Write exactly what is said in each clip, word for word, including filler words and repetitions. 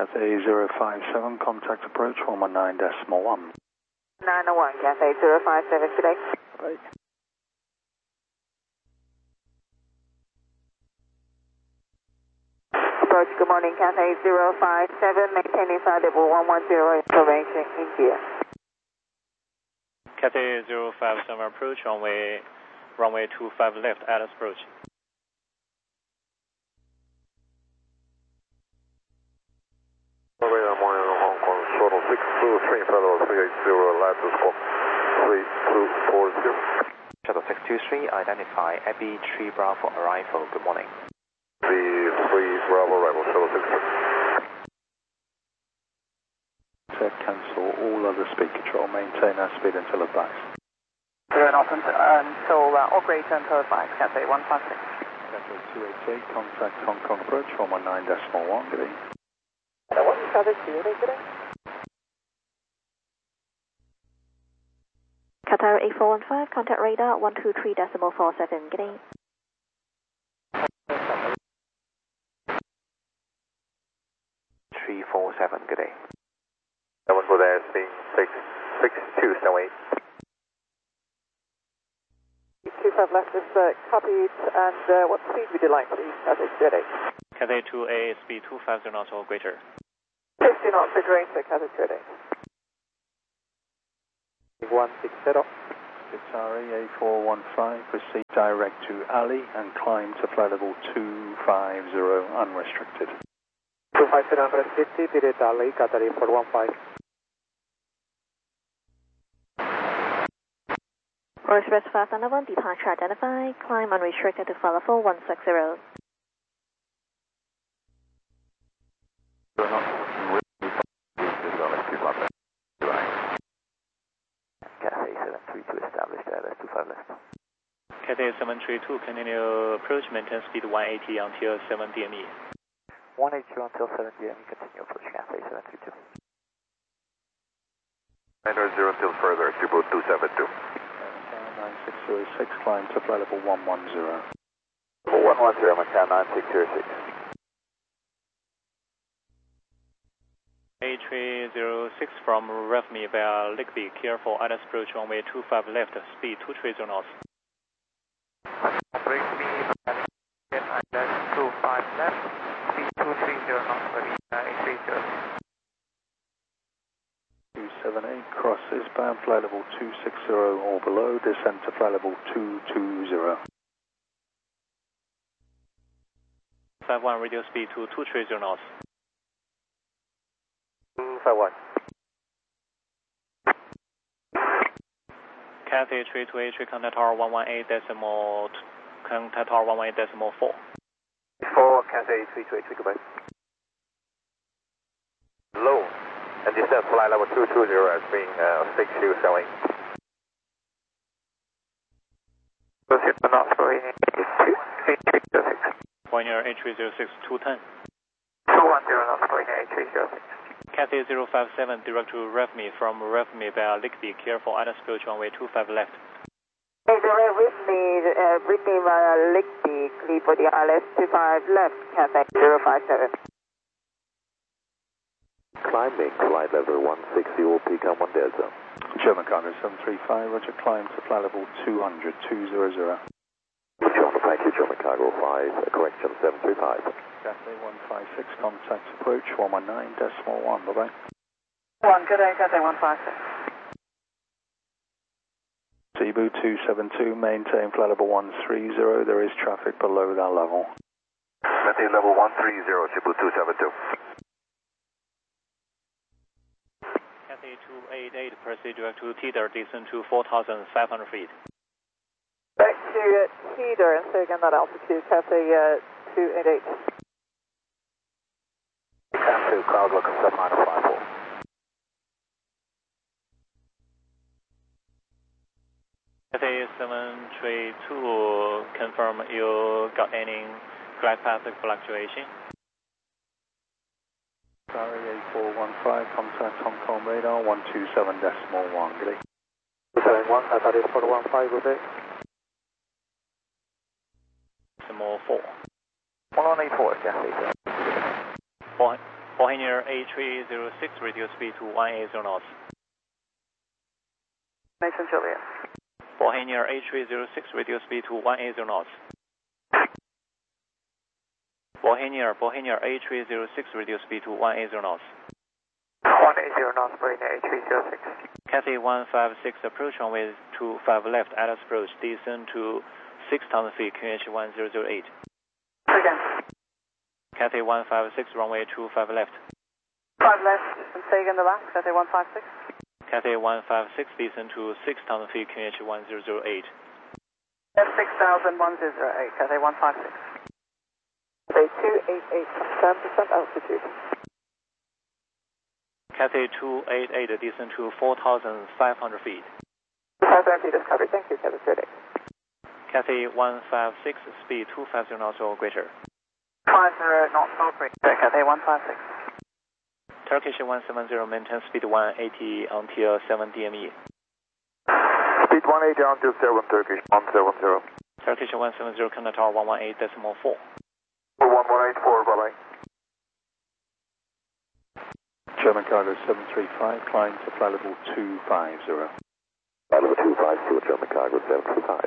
Cathay zero five seven, contact approach one one nine decimal one. nine oh one, Cathay zero five seven, good day. Right. Approach, good morning, Cathay zero five seven, maintaining flight level one one zero, information, India. Cathay zero five seven, approach, runway, runway two five left, Alice approach. Runway morning, Hong Kong, shuttle six two three, Federal three eight zero, lattice squawk three two four zero. Shuttle six two three, identify Abbey three Bravo arrival, good morning. The three Bravo arrival, shuttle six two. Set cancel all other speed control, maintain our speed until advised. Zero knot until uh, operator until advised, Cathay one five six. Cathay two eight eight, contact Hong Kong approach one one nine decimal one, good evening. What is Cathay two eight eight today? Qatar eight four one five, contact radar one two three decimal four seven, good evening. three four seven, good day. That one for the airspeed six six two seven eight. two five left is uh, copied, and uh, what speed would you like, please? Cathay two eight eight. Cathay two A, speed two five zero knots or greater. fifty knots or greater, Cathay two eight eight. one six zero. Qatari A four one five, proceed direct to Ali and climb to flight level two five zero unrestricted. two five zero unrestricted, direct Ali, Qatari four one five. Royce West five one, departure identified, climb unrestricted to flight level one six zero. Cathay seven three two established, L S two five left. Cathay seven three two, continue approach, maintain speed one eighty until seven D M E. one eighty until seven D M E, continue approach, Cathay seven three two. nine zero until further, Cebu two seven two. nine six zero six, climb to flight level one one zero. one one zero, Macau nine six zero six. A three zero six from Revme via Ligby, careful, Alice approach, runway two five left, speed two three zero knots. Bring me Island two five left, speed two three zero knots, eight three zero. two seven eight, crosses bound flight level two six zero or below, descend to flight level two two zero. five one, radio speed to two three zero knots. two five one. Cathay three two eight, contact tower one one eight decimal, contact tower one one eight decimal four. four, Cathay three two eight, goodbye. Low, and descend flight level two two zero as being uh, six two seven eight. Proceed to North Korea, eight three zero six. Pioneer A three zero six, two ten. two one zero North Korea, eight three zero six. Cathay zero five seven, direct to Revme, from Revme via Ligby, careful, Alice approach, runway two five left. Hey, direct with me, uh, with me via Ligby, clear for the I L S two five left, Cathay zero five seven. Climbing, flight level one six zero, become one Delta. German Cargo seven three five, roger, climb to flight level two hundred, two hundred. German, thank you, German Cargo five, correction seven three five. Cathay one five six, contact approach one one nine decimal one, bye bye. One, good day, Cathay one five six. Cebu two seven two, maintain flight level one three zero, there is traffic below that level. Maintain level one three zero, Cebu two seven two. Cathay two eight eight, proceed direct to Teeter, descend to four thousand five hundred feet. Back to uh, Teeter and say again that altitude, Cathay uh, two eight eight. Cathay cloud look seven nine five four. Cathay seven three two, confirm you got any glide path fluctuation. Sorry, A four one five, contact Hong Kong radar one two seven decimal one, good day. two seven one, that is four one five, good day. Decimal four. one one eight four, Cathay. Point, Bohemian A three zero six, radio speed to one eighty knots. Mason Juliet. Bohemian A three zero six, radio speed to one eighty knots. Bohemian, Bohemian A three zero six, radio speed to one eighty knots. one eighty knots, Bohemian A three zero six. Cathay one five six, approach runway two five left, Atlas approach, descend to six thousand feet, Q H one zero zero eight. Again. Cathay one five six, runway two five left. five left, and say again the last, Cathay one five six. Cathay one five six, descend to six thousand feet, Q H one zero zero eight. F six thousand, one zero zero eight, Cathay one five six. Cathay two eight eight, ten percent altitude. Cathay two eight eight, descend to four thousand five hundred feet. two thousand feet discovery, thank you, Cathay two eight eight. Cathay one five six, speed two fifty knots or greater. five zero knots or greater, Cathay one five six. Turkish one seven zero, maintain speed one eighty until seven D M E. Speed one eighty until seven, Turkish one seven zero. Turkish one seven zero, contact tower one one eight decimal four. one one eight four, bye bye. German cargo seven three five, climb to flight level two five zero. Flight level two five zero, German cargo seven three five.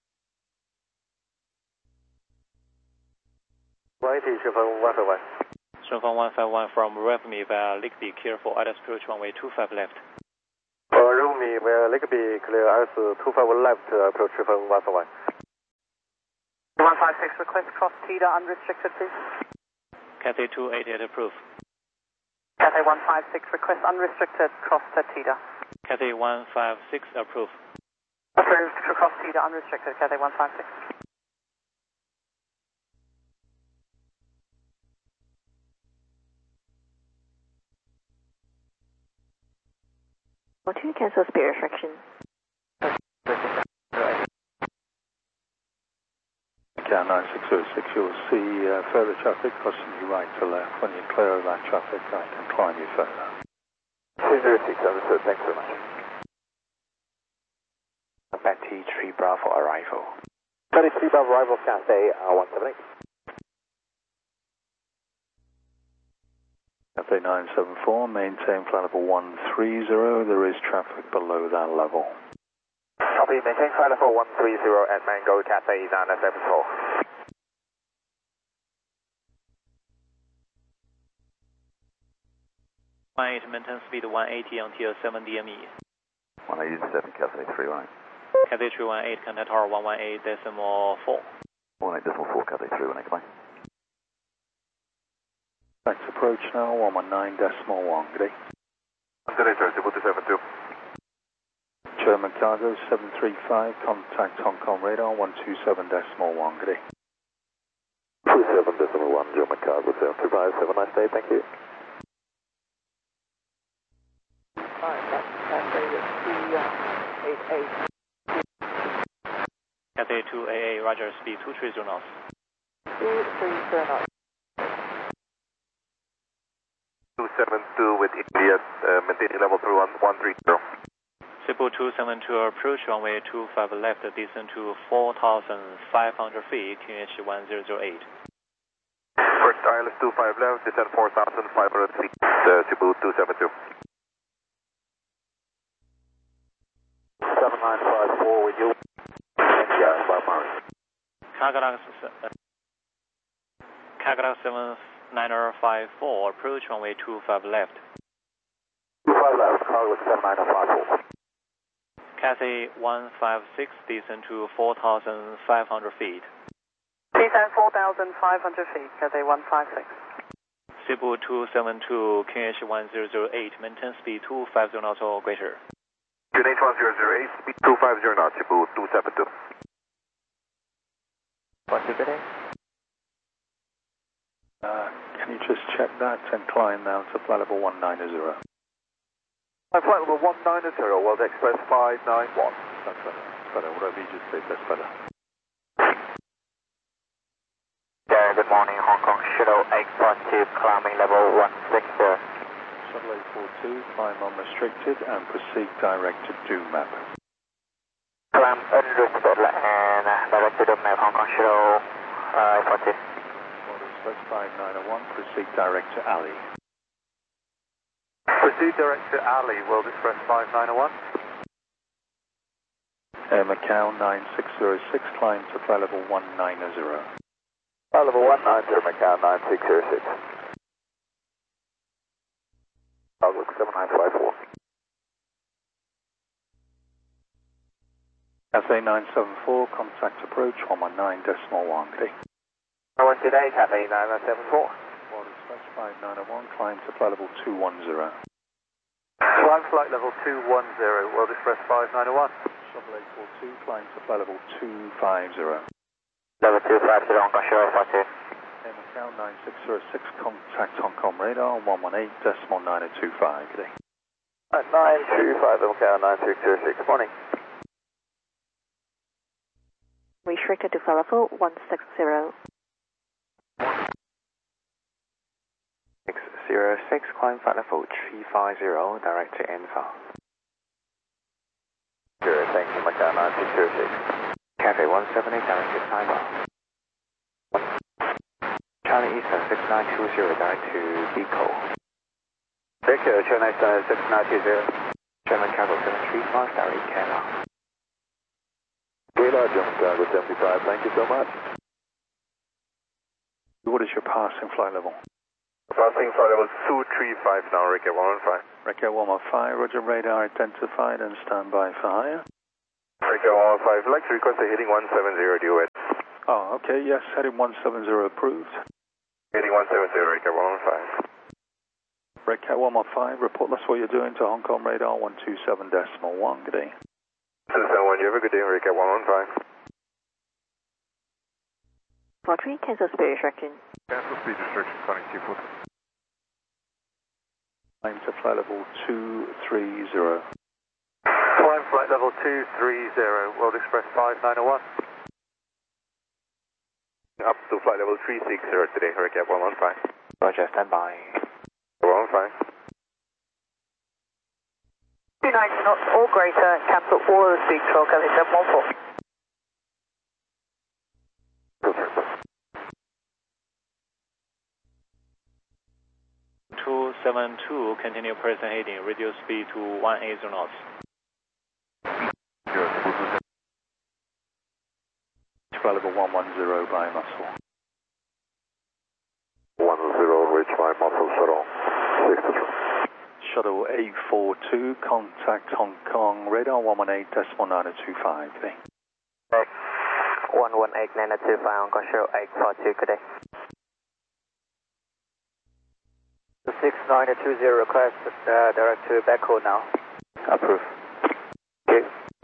one eighty,顺风one five one. 顺风one five one from Revme via Ligby, clear for Atlas approach runway two five left. Uh, Revme via Ligby, clear Atlas two five left, approach顺one five one. one five six, request cross T D A unrestricted, please. Cathay two eight eight, approve. Cathay one five six, request unrestricted, cross to T D A. Cathay one five six, approve. Approved, cross T D A unrestricted, Cathay one five six. two, cancel speed restriction. Cat nine six zero six, you'll see uh, further traffic crossing you right to left. When you clear of that traffic, I can climb you further. two zero six, understood, thanks very much. Betty three Bravo arrival. Betty three Bravo arrival, Cathay uh, one seven eight. Cathay nine seven four, maintain flight level one three zero, there is traffic below that level. Copy, maintain flight level one three zero at Mango, Cathay nine seven four. one eight, maintain speed one eighty until seven D M E. one eighty-seven, Cathay three one eight. Cathay three one eight, contact tower one one eight decimal four. one eight decimal four, Cathay three one eight, goodbye. Next approach now, one one nine decimal one, good day. Today, sir, two seven two. German cargo seven three five, contact Hong Kong radar one two seven decimal one, good day. two seven decimal one, German cargo seven three five, have a nice day, thank you. Alright, that's Cathay two eight eight. Cathay two eight eight, roger, speed two three zero knots. two three zero knots. two seven two with India, uh, maintaining level three one one three zero. Cebu two seven two, approach runway two five left, descend to four thousand five hundred feet, Q H one zero zero eight. First I L S two five left, descend four thousand five hundred feet, uh, Cebu two seven two. seven nine five four with you. Yeah, five miles. Kagarak, Kagarak seven nine five four, approach runway two five left. two five left, cargo seven nine five four. Cathay one five six, descend to four thousand five hundred feet. Descend four thousand five hundred feet, Cathay one five six. Cebu two seven two, Q H one zero zero eight, maintain speed two five zero knots or greater. Q H one zero zero eight, speed two five zero knots, Cebu two seven two. What's the bidding? Uh, can you just check that and climb now to flight level one nine zero? My flight level one nine zero, World Express five nine one. That's better, that's better, whatever you just said, that's better. Yeah, good morning, Hong Kong Shuttle eight four two, climbing level one six zero. Shuttle eight four two, climb unrestricted and proceed direct to D O M A P. Climb unrestricted and direct to the map, Hong Kong Shuttle uh, eight four two. Express five nine oh one, proceed direct to Ali. proceed direct to Ali, World Express five nine zero one. Air Macau nine six zero six, climb to flight level one nine zero. Flight level one nine zero, Macau nine six zero six. Outlook seven nine five four. Cathay nine seven four, contact approach one one nine decimal one, good day. One today, Cathay nine seven four. World Express five nine zero one, climb to flight level two one zero. Climb flight level two one zero, World Express five nine zero one. Shuttle eight four two, climb to flight level two five zero. Level two five zero, Hong Kong Shuttle five two. Air Macau nine six zero six, contact Hong Kong radar one one eight decimal nine zero two five, good day. nine two five, Macau nine six zero six, morning. Restricted to flight level one six zero. six zero six, climb flight level three five zero, direct to Enfa. Sure, thank you, Macau nine six zero six. Cathay one seven eight, direct to Taiwan. Charlie Eastern six nine two zero, direct to Biko. Take care, China Eastern six nine two zero. German Cargo seven three five, direct Canada. Gaylord, German Cargo seventy-five, thank you so much. What is your passing flight level? Passing flight level two three five now, Ricky one one five. Ricky one one five, roger, radar identified and stand by for higher. Ricky one one five, I'd like to request a heading one seven zero, do it. Oh, okay, yes, heading one seven zero approved. Heading one seven zero, Ricky one one five. Ricky one one five, report that's what you're doing to Hong Kong radar one two seven decimal one, good day. two seven one, you have a good day, Ricky one one five. four three, cancel speed restriction. Cancel speed restriction, connect Q four. Climb to flight level two three zero. Climb flight level two three zero, World Express five nine zero one. Up to flight level three six zero today, Ricky one one five. Roger, stand by. one one five. two ninety knots or greater, cancel all the speed control, Cathay seven one four. two seven two, continue present heading, reduce speed to one eighty knots. Flight level one one zero by muscle. one zero, reach my muscle shuttle. six to three. Shuttle eight four two, contact Hong Kong radar one one eight decimal nine zero two five, good day. one one eight nine two five, Hong Kong Shuttle eight four two, good day. six nine two zero, request uh, direct to Beko now. Approve. Okay.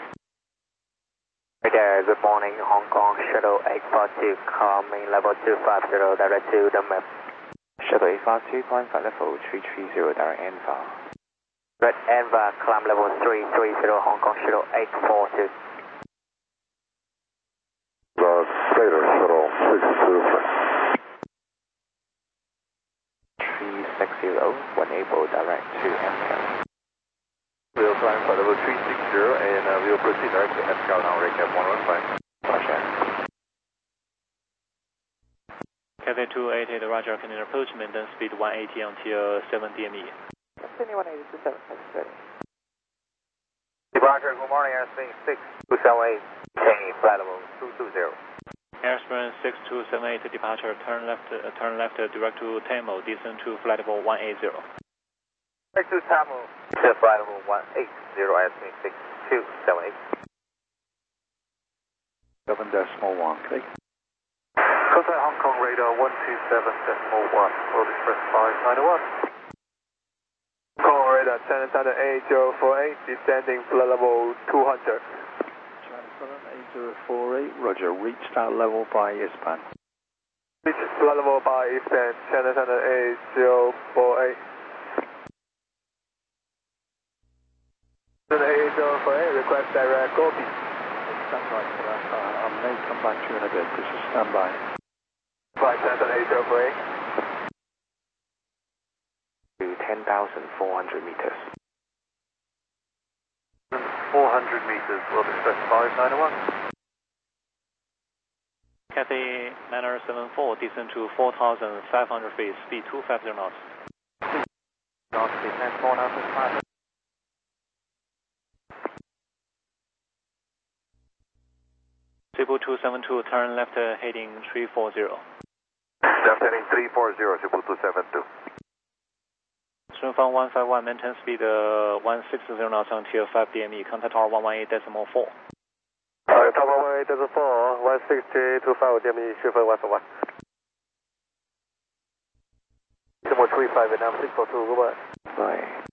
Hey there, good morning, Hong Kong Shuttle eight four two, climbing level two five zero, direct to the map. Shuttle eight four two, climb flight level three three zero, direct Enfa. Red Enfa, climb level three three zero, Hong Kong Shuttle eight four two. The Slater Shuttle six two three. three six zero, when able, direct to M C A O. We'll climb flight level three six zero and uh, we'll proceed direct to M C A O now, Ricky one one five. Roger. Cathay two eighty, Roger, continue approach, maintain speed one eighty until seven D M E. Continue one eighty to seven, ready. Roger, good morning, airspace six two seven eight, K, flight level two two zero. Airspace six two seven eight, departure, turn left, uh, turn left uh, direct to Tamo, descend to flight level one eighty. Direct to Tamo, to flight level one eighty, airspace six two seven eight. seven decimal one, good day. Contact Hong Kong radar one two seven decimal one, World Express five nine zero one. Hong Kong radar China Thunder eight zero four eight, descending flight level two hundred. China seven eight zero four eight, roger, reach that level by ISPAN. Reach flight level by ISPAN, China Thunder eight zero four eight. Thunder eight zero four eight, request direct copy. Stand by for that. Uh, I may come back to you in a bit, just stand by. Flight Center eight zero four eight. To ten thousand four hundred meters. four hundred meters, World Express five nine zero one. Cathay nine seven four, descend to four thousand five hundred feet, speed two fifty knots. North descent four nine six five. Triple two seven two, turn left uh, heading three four zero. Left heading three four zero, triple two seven two. Shunfang one five one, maintain speed uh, one six zero knots until five D M E, contact tower one one eight decimal four. Uh, tower one one eight decimal four, one six zero two five D M E, Shunfang one five one. Decimal three five, Vietnam six four two, goodbye. Bye.